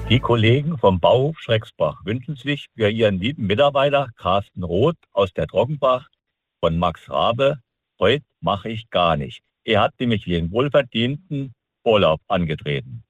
Die Kollegen vom Bauhof Schrecksbach wünschen sich für ihren lieben Mitarbeiter Carsten Roth aus der Trockenbach von Max Rabe: Heute mache ich gar nicht. Er hat nämlich den wohlverdienten Urlaub angetreten.